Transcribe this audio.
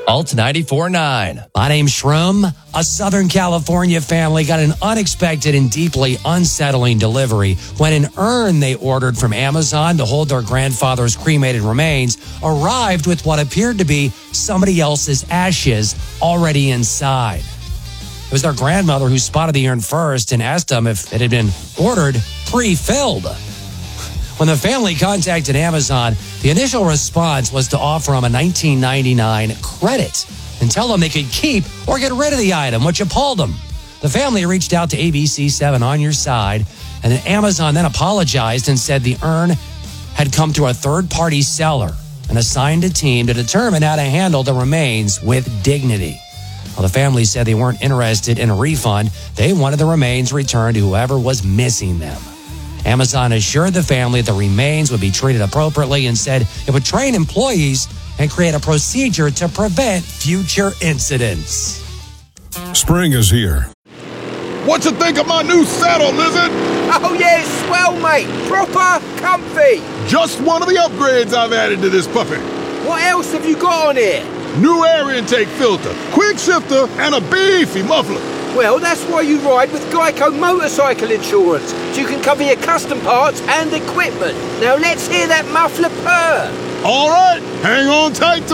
Alt 94.9. My name's Shroom. A Southern California family got an unexpected and deeply unsettling delivery when an urn they ordered from Amazon to hold their grandfather's cremated remains arrived with what appeared to be somebody else's ashes already inside. It was their grandmother who spotted the urn first and asked them if it had been ordered pre-filled. When the family contacted Amazon, the initial response was to offer them a $19.99 credit and tell them they could keep or get rid of the item, which appalled them. The family reached out to ABC7 On Your Side, and then Amazon then apologized and said the urn had come to a third-party seller and assigned a team to determine how to handle the remains with dignity. Well, the family said they weren't interested in a refund. They wanted the remains returned to whoever was missing them. Amazon assured the family the remains would be treated appropriately and said it would train employees and create a procedure to prevent future incidents. Spring is here. What you think of my new saddle, Lizard? Oh yeah, it's swell, mate. Proper comfy. Just one of the upgrades I've added to this puppy. What else have you got on here? New air intake filter, quick shifter, and a beefy muffler. Well, that's why you ride with Geico Motorcycle Insurance, so you can cover your custom parts and equipment. Now let's hear that muffler purr. All right, hang on tight to